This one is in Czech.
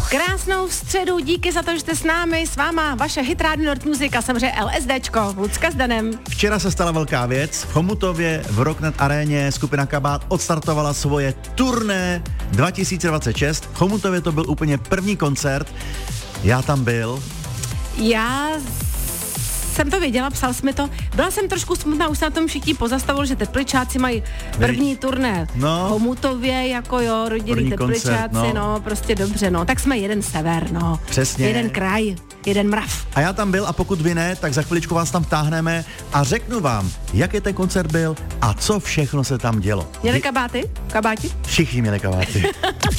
Krásnou středu, díky za to, že jste s námi, s váma vaše Hit Radio Nord Music a samozřejmě LSDčko, Lucka s Danem. Včera se stala velká věc, v Chomutově v Rocknet aréně skupina Kabát odstartovala svoje turné 2026. V Chomutově to byl úplně první koncert, já tam byl. Já jsem to věděla, psal jsme to. Byla jsem trošku smutná, už se na tom všichni pozastavili, že Tepličáci mají první turné v Chomutově, jako jo, rodilí Tepličáci, no, prostě dobře, no, tak jsme jeden sever, no. Přesně. Jeden kraj, jeden mrav. A já tam byl a pokud vy ne, tak za chviličku vás tam vtáhneme a řeknu vám, jaký ten koncert byl a co všechno se tam dělo. Měli kabáty? Kabáti? Všichni měli kabáty.